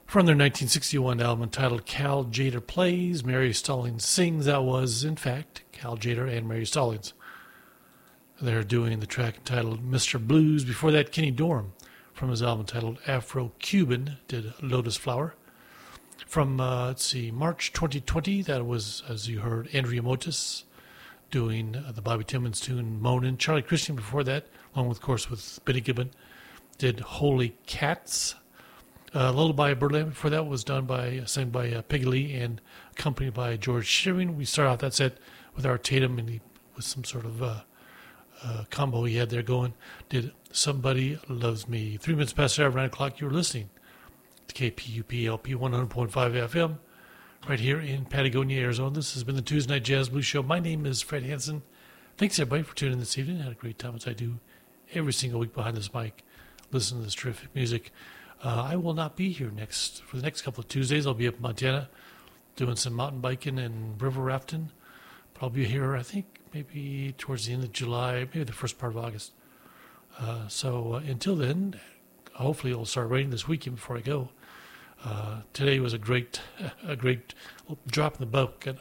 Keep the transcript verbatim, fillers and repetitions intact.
From their nineteen sixty-one album entitled Cal Tjader Plays, Mary Stallings Sings. That was, in fact, Cal Tjader and Mary Stallings. They're doing the track entitled Mister Blues. Before that, Kenny Dorham, from his album titled Afro-Cuban, did Lotus Flower. From, uh, let's see, March twenty twenty, that was, as you heard, Andrea Motis doing uh, the Bobby Timmons tune Moanin'. Charlie Christian before that, along with, of course, with Benny Gibbon, did Holy Cats. Uh, Lullaby of Birdland before that was done by, sang by uh, Peggy Lee and accompanied by George Shearing. We start off that set with Art Tatum, and he was some sort of uh, uh, combo he had there going. Did Somebody Loves Me. Three minutes past the hour, nine o'clock, you're listening to K P U P L P one hundred point five F M right here in Patagonia, Arizona. This has been the Tuesday Night Jazz Blues Show. My name is Fred Hansen. Thanks, everybody, for tuning in this evening. I had a great time, as I do every single week behind this mic, listening to this terrific music. Uh, I will not be here next for the next couple of Tuesdays. I'll be up in Montana doing some mountain biking and river rafting. But I'll be here, I think, maybe towards the end of July, maybe the first part of August. Uh, so uh, until then, hopefully it'll start raining this weekend before I go. Uh, today was a great, a great drop in the bucket